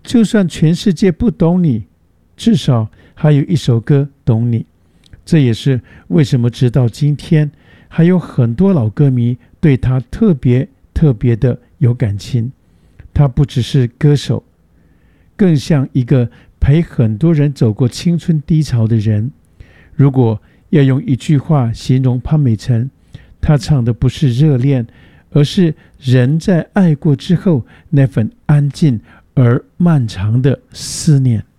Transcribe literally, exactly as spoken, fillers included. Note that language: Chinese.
就算全世界不懂你，至少还有一首歌懂你。这也是为什么直到今天还有很多老歌迷对他特别特别的有感情。他不只是歌手，更像一个陪很多人走过青春低潮的人。如果要用一句话形容潘美辰，他唱的不是热恋，而是人在爱过之后那份安静而漫长的思念。